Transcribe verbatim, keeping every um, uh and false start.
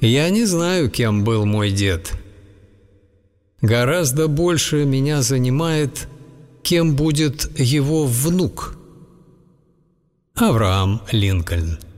Я не знаю, кем был мой дед. Гораздо больше меня занимает, кем будет его внук. Авраам Линкольн.